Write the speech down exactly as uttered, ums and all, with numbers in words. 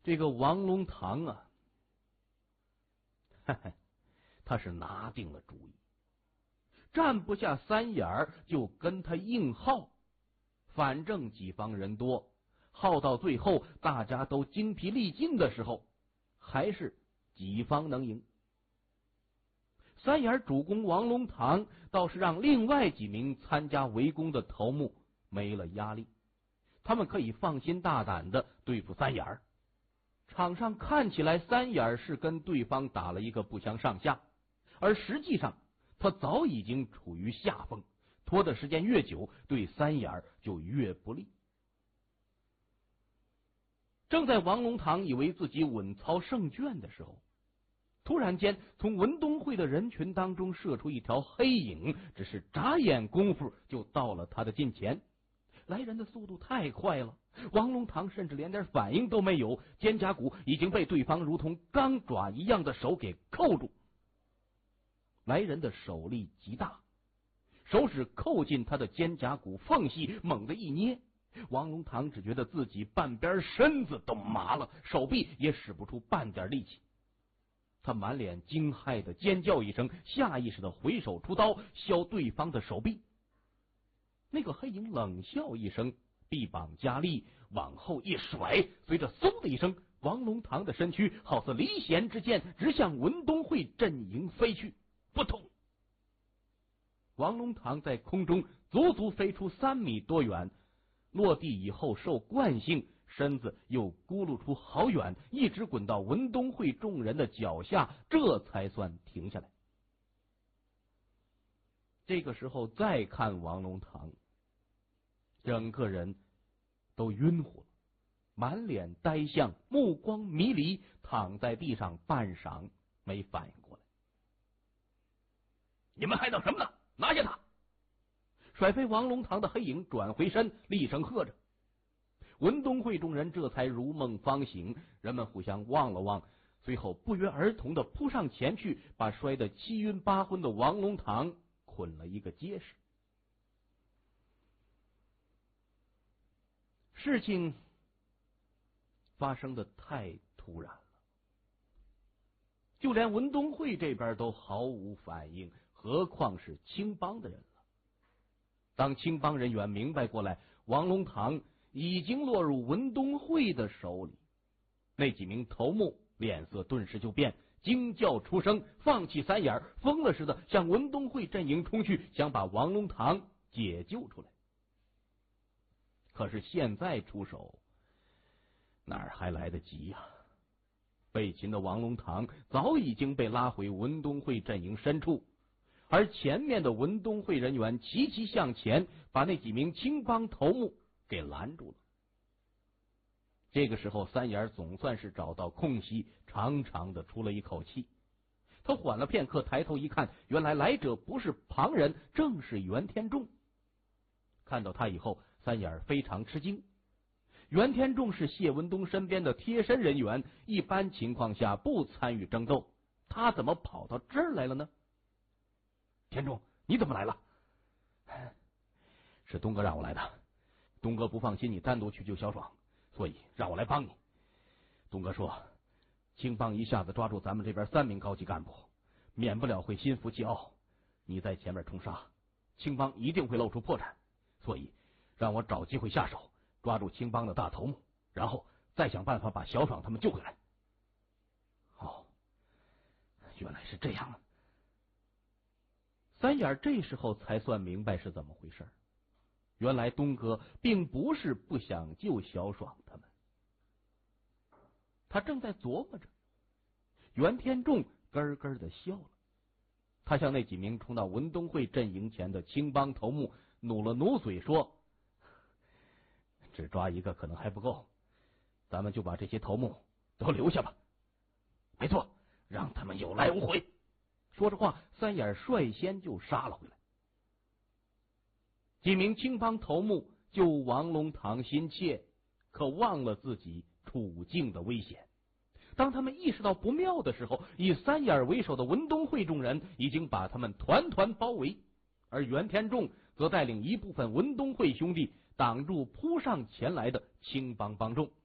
这个王龙堂啊，嘿嘿，他是拿定了主意，站不下三眼儿就跟他硬耗，反正己方人多，耗到最后大家都精疲力尽的时候，还是己方能赢。三眼主公王龙堂倒是让另外几名参加围攻的头目没了压力，他们可以放心大胆的对付三眼。场上看起来三眼是跟对方打了一个不相上下，而实际上他早已经处于下风，拖的时间越久，对三眼就越不利。正在王龙堂以为自己稳操胜券的时候，突然间从文东会的人群当中射出一条黑影，只是眨眼功夫就到了他的近前。来人的速度太快了，王龙堂甚至连点反应都没有，肩胛骨已经被对方如同钢爪一样的手给扣住。来人的手力极大，手指扣进他的肩胛骨缝隙，猛地一捏，王龙堂只觉得自己半边身子都麻了，手臂也使不出半点力气。他满脸惊骇的尖叫一声，下意识的回手出刀削对方的手臂。那个黑影冷笑一声，臂膀加力往后一甩，随着嗖的一声，王龙堂的身躯好似离弦之箭，直向文东会阵营飞去。扑通！王龙堂在空中足足飞出三米多远，落地以后受惯性，身子又咕噜出好远，一直滚到文东会众人的脚下，这才算停下来。这个时候再看王龙堂，整个人都晕乎了，满脸呆相，目光迷离，躺在地上半晌没反应过来。你们还等什么呢？拿下他！甩飞王龙堂的黑影转回身，厉声喝着。文东会众人这才如梦方醒，人们互相望了望，随后不约而同的扑上前去，把摔得七晕八昏的王龙堂捆了一个结实。事情发生的太突然了，就连文东会这边都毫无反应，何况是青帮的人了。当青帮人员明白过来，王龙堂已经落入文东会的手里，那几名头目脸色顿时就变，惊叫出声，放弃三眼，疯了似的向文东会阵营冲去，想把王龙堂解救出来。可是现在出手哪儿还来得及呀、啊？被擒的王龙堂早已经被拉回文东会阵营深处，而前面的文东会人员齐齐向前，把那几名青帮头目给拦住了。这个时候三眼总算是找到空隙，长长的出了一口气。他缓了片刻，抬头一看，原来来者不是旁人，正是袁天仲。看到他以后，三眼非常吃惊。袁天仲是谢文东身边的贴身人员，一般情况下不参与争斗，他怎么跑到这儿来了呢？天仲，你怎么来了？是东哥让我来的，东哥不放心你单独去救小爽，所以让我来帮你。东哥说，青帮一下子抓住咱们这边三名高级干部，免不了会心浮气傲，你在前面冲杀，青帮一定会露出破绽，所以让我找机会下手，抓住青帮的大头目，然后再想办法把小爽他们救回来。哦，原来是这样啊！三眼这时候才算明白是怎么回事。原来东哥并不是不想救小爽他们，他正在琢磨着。袁天仲咯咯的笑了，他向那几名冲到文东会阵营前的青帮头目努了努嘴说，只抓一个可能还不够，咱们就把这些头目都留下吧。没错，让他们有来无回。说着话，三眼率先就杀了回来。几名青帮头目救王龙堂心切，可忘了自己处境的危险。当他们意识到不妙的时候，以三眼为首的文东会众人已经把他们团团包围，而袁天仲则带领一部分文东会兄弟挡住扑上前来的青帮帮众。